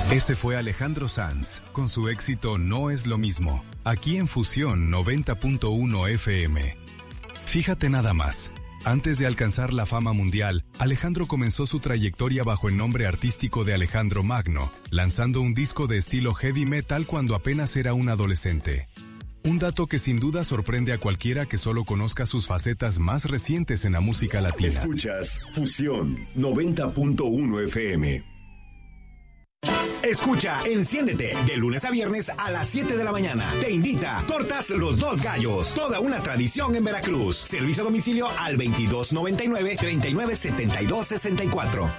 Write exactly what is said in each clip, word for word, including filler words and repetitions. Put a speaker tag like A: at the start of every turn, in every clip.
A: Ese fue Alejandro Sanz, con su éxito No es lo mismo, aquí en Fusión noventa punto uno F M. Fíjate nada más, antes de alcanzar la fama mundial, Alejandro comenzó su trayectoria bajo el nombre artístico de Alejandro Magno, lanzando un disco de estilo heavy metal cuando apenas era un adolescente. Un dato que sin duda sorprende a cualquiera que solo conozca sus facetas más recientes en la música latina.
B: Escuchas Fusión noventa punto uno F M. Escucha Enciéndete de lunes a viernes a las siete de la mañana. Te invita Tortas Los Dos Gallos, toda una tradición en Veracruz. Servicio a domicilio al veintidós noventa y nueve, treinta y nueve setenta y dos sesenta y cuatro.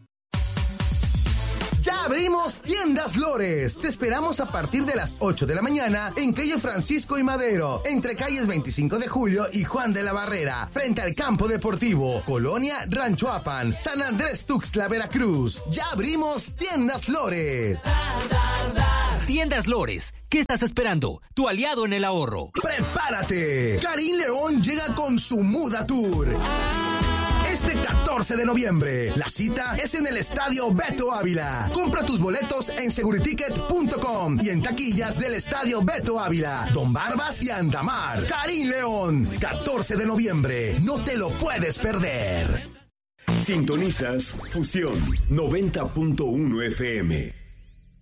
C: ¡Ya abrimos Tiendas Lores! Te esperamos a partir de las ocho de la mañana en calle Francisco y Madero, entre calles veinticinco de julio y Juan de la Barrera, frente al Campo Deportivo, Colonia Ranchoapan, San Andrés Tuxtla, Veracruz. ¡Ya abrimos Tiendas Lores!
D: Tiendas Lores, ¿qué estás esperando? Tu aliado en el ahorro.
C: ¡Prepárate! Karim León llega con su Muda Tour. Este catorce de noviembre, la cita es en el Estadio Beto Ávila. Compra tus boletos en seguriticket punto com y en taquillas del Estadio Beto Ávila, Don Barbas y Andamar. Karim León, catorce de noviembre, no te lo puedes perder.
B: Sintonizas Fusión noventa punto uno F M.